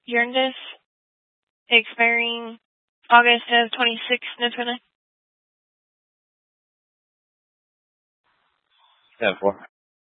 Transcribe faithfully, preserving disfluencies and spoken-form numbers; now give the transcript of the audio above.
Yerndes, expiring August of twenty-six, no twenty. ten four.